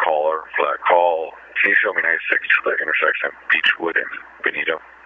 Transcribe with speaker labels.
Speaker 1: caller, flat call. Can you show me 96 to the intersection of Beechwood and Benito?